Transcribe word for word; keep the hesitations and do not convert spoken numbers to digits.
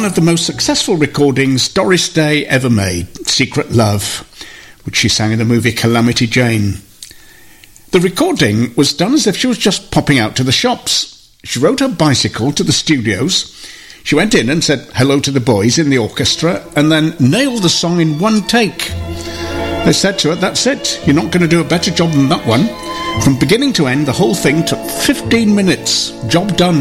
of the most successful recordings Doris Day ever made, Secret Love, which she sang in the movie Calamity Jane. The recording was done as if she was just popping out to the shops. She rode her bicycle to the studios. She went in and said hello to the boys in the orchestra and then nailed the song in one take. They said to her, "That's it, you're not going to do a better job than that one." From beginning to end, the whole thing took fifteen minutes. Job done.